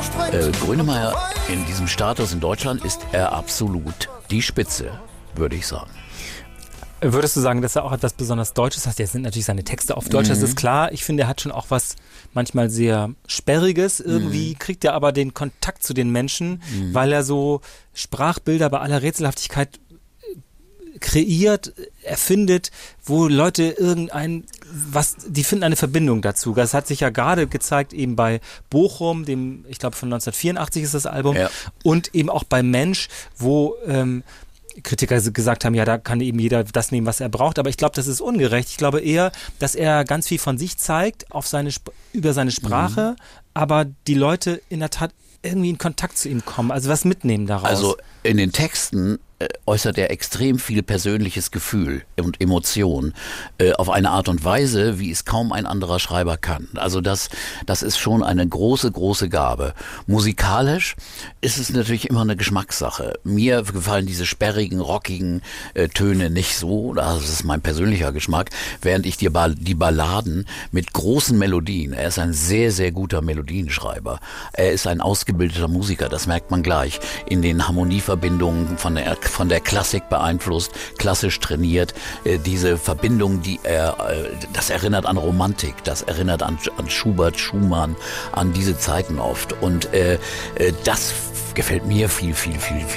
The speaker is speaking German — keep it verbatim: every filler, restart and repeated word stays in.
Äh, Grönemeyer in diesem Status in Deutschland ist er absolut die Spitze, würde ich sagen. Würdest du sagen, dass er auch etwas besonders Deutsches hat? Jetzt sind natürlich seine Texte auf Deutsch, mhm. das ist klar. Ich finde, er hat schon auch was manchmal sehr Sperriges. Irgendwie mhm. kriegt er aber den Kontakt zu den Menschen, mhm. weil er so Sprachbilder bei aller Rätselhaftigkeit kreiert, erfindet, wo Leute irgendein, was, die finden eine Verbindung dazu. Das hat sich ja gerade gezeigt eben bei Bochum, dem, ich glaube von neunzehnhundertvierundachtzig ist das Album, ja. und eben auch bei Mensch, wo ähm, Kritiker gesagt haben, ja, da kann eben jeder das nehmen, was er braucht, aber ich glaube, das ist ungerecht. Ich glaube eher, dass er ganz viel von sich zeigt auf seine über seine Sprache, mhm. aber die Leute in der Tat irgendwie in Kontakt zu ihm kommen, also was mitnehmen daraus. Also in den Texten äh, äußert er extrem viel persönliches Gefühl und Emotion äh, auf eine Art und Weise, wie es kaum ein anderer Schreiber kann. Also das, das ist schon eine große, große Gabe. Musikalisch ist es natürlich immer eine Geschmackssache. Mir gefallen diese sperrigen, rockigen äh, Töne nicht so, das ist mein persönlicher Geschmack, während ich die, Ball- die Balladen mit großen Melodien, er ist ein sehr, sehr guter Melodienschreiber, er ist ein ausgebildeter Musiker, das merkt man gleich, in den Harmonieverbindungen von der, von der Klassik beeinflusst, klassisch trainiert, äh, diese Verbindung, die er, äh, das erinnert an Romantik, das erinnert an, an Schubert, Schumann, an diese Zeiten oft und äh, äh, das gefällt mir viel, viel, viel, viel